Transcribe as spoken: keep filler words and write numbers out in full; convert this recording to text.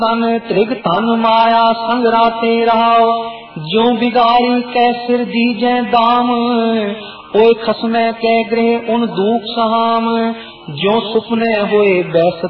तन त्रिग तन माया संग राते रहाओ, जो बिगारी कै सिर दीजै दाम, ओए खसमै कै गृह उन दुख सहाम, जो सुपने होए बैस